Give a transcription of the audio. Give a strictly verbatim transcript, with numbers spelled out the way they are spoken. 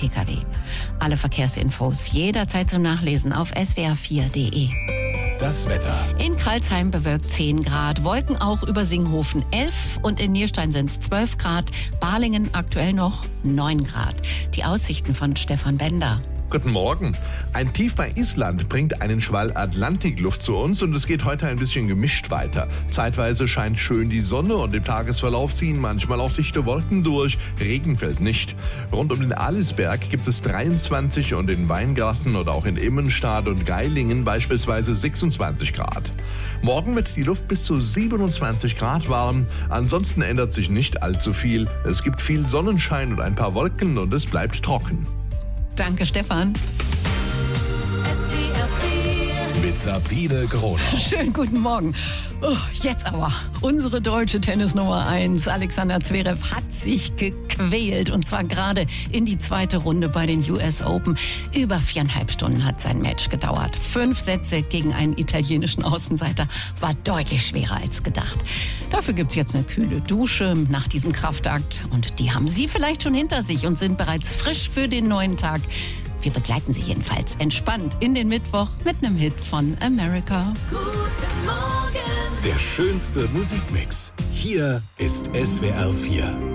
P K W. Alle Verkehrsinfos jederzeit zum Nachlesen auf s w r vier punkt d e. Das Wetter. In Kralsheim bewölkt zehn Grad, Wolken auch über Singhofen elf und in Nierstein sind es zwölf Grad, Balingen aktuell noch neun Grad. Die Aussichten von Stefan Bender. Guten Morgen. Ein Tief bei Island bringt einen Schwall Atlantikluft zu uns und es geht heute ein bisschen gemischt weiter. Zeitweise scheint schön die Sonne und im Tagesverlauf ziehen manchmal auch dichte Wolken durch. Regen fällt nicht. Rund um den Alisberg gibt es dreiundzwanzig und in Weingarten oder auch in Immenstaad und Geilingen beispielsweise sechsundzwanzig Grad. Morgen wird die Luft bis zu siebenundzwanzig Grad warm. Ansonsten ändert sich nicht allzu viel. Es gibt viel Sonnenschein und ein paar Wolken und es bleibt trocken. Danke, Stefan. Mit Sabine Gronau. Schönen guten Morgen. Oh, jetzt aber. Unsere deutsche Tennisnummer eins, Alexander Zverev, hat sich gequält. Und zwar gerade in die zweite Runde bei den U S Open. Über viereinhalb Stunden hat sein Match gedauert. Fünf Sätze gegen einen italienischen Außenseiter war deutlich schwerer als gedacht. Dafür gibt's jetzt eine kühle Dusche nach diesem Kraftakt. Und die haben Sie vielleicht schon hinter sich und sind bereits frisch für den neuen Tag. Wir begleiten Sie jedenfalls entspannt in den Mittwoch mit einem Hit von America. Der schönste Musikmix. Hier ist S W R vier.